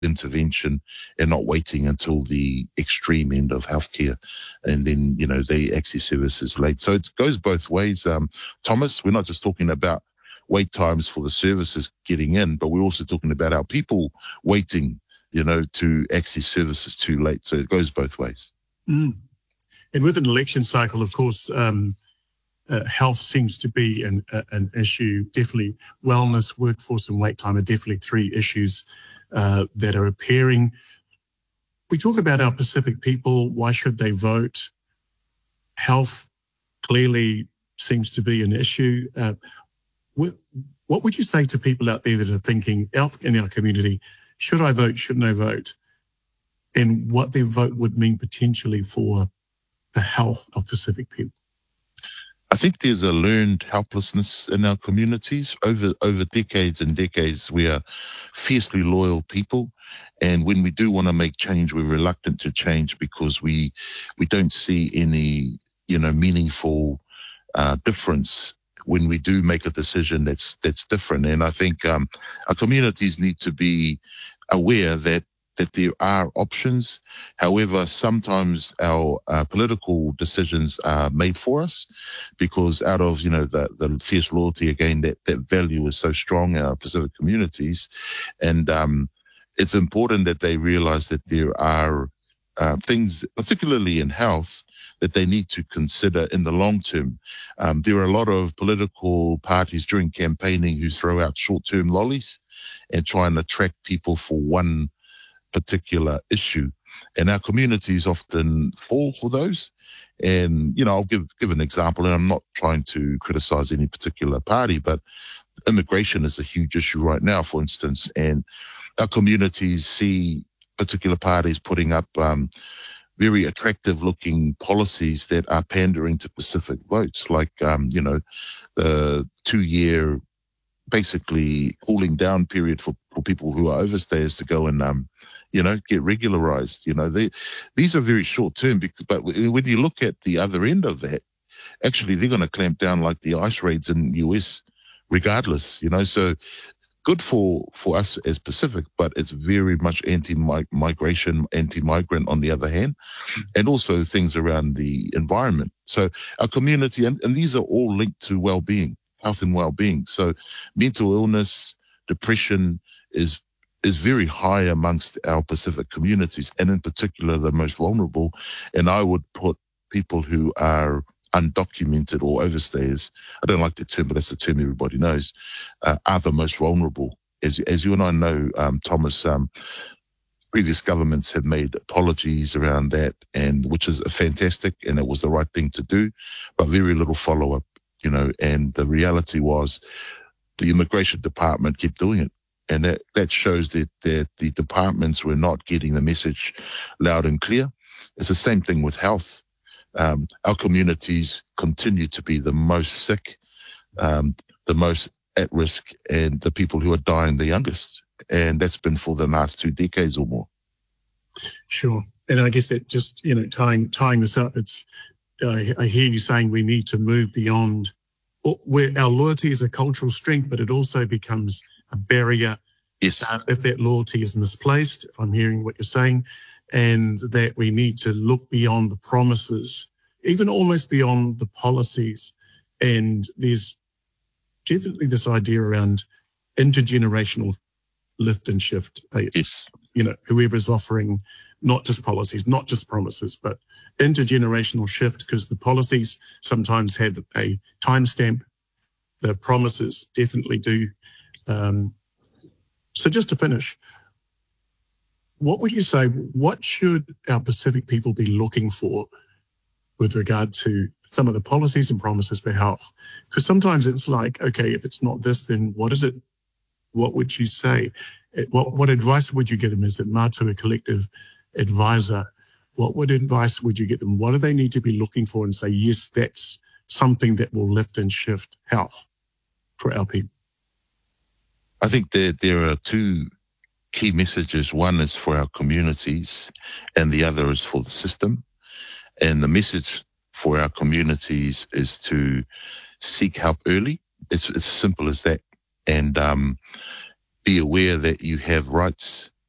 intervention and not waiting until the extreme end of healthcare, and then they access services late. So it goes both ways. Thomas, we're not just talking about wait times for the services getting in, but we're also talking about our people waiting, to access services too late. So it goes both ways. And with an election cycle, of course, health seems to be an issue. Definitely wellness, workforce and wait time are definitely three issues that are appearing. We talk about our Pacific people. Why should they vote? Health clearly seems to be an issue. What would you say to people out there that are thinking in our community, should I vote, shouldn't I vote? And what their vote would mean potentially for the health of Pacific people? I think there's a learned helplessness in our communities. Over decades and decades, we are fiercely loyal people. And when we do want to make change, we're reluctant to change because we don't see any, meaningful difference when we do make a decision that's different. And I think our communities need to be aware that there are options. However, sometimes our political decisions are made for us because out of, the fierce loyalty, again, that value is so strong in our Pacific communities. And it's important that they realize that there are things, particularly in health, that they need to consider in the long term. There are a lot of political parties during campaigning who throw out short-term lollies and try and attract people for one particular issue. And our communities often fall for those. And, I'll give an example, and I'm not trying to criticize any particular party, but immigration is a huge issue right now, for instance. And our communities see particular parties putting up very attractive looking policies that are pandering to Pacific votes, like, the 2-year basically cooling down period for people who are overstayers to go and, get regularized. These are very short term, but when you look at the other end of that, actually they're going to clamp down like the ICE raids in US regardless, so good for us as Pacific, but it's very much anti-migration, anti-migrant on the other hand, and also things around the environment. So our community, and these are all linked to well-being, health and well-being. So mental illness, depression is very high amongst our Pacific communities, and in particular the most vulnerable. And I would put people who are undocumented or overstayers, I don't like the term, but that's the term everybody knows, are the most vulnerable. As you and I know, Thomas, previous governments have made apologies around that, and which is fantastic, and it was the right thing to do, but very little follow-up, and the reality was the immigration department kept doing it. And that shows that the departments were not getting the message loud and clear. It's the same thing with health. Our communities continue to be the most sick, the most at risk, and the people who are dying the youngest. And that's been for the last 2 decades or more. Sure. And I guess that just, tying this up, I hear you saying we need to move beyond where our loyalty is a cultural strength, but it also becomes a barrier. Yes. If that loyalty is misplaced, if I'm hearing what you're saying, and that we need to look beyond the promises, even almost beyond the policies. And there's definitely this idea around intergenerational lift and shift. Yes. Whoever's offering not just policies, not just promises, but intergenerational shift, because the policies sometimes have a timestamp. The promises definitely do. So just to finish, what would you say, what should our Pacific people be looking for with regard to some of the policies and promises for health? Because sometimes it's like, okay, if it's not this, then what is it? What would you say? What advice would you give them? Is it Mātua Collective advisor? What advice would you get them? What do they need to be looking for and say, yes, that's something that will lift and shift health for our people? I think there are 2 key messages. One is for our communities and the other is for the system. And the message for our communities is to seek help early. It's as simple as that. And be aware that you have rights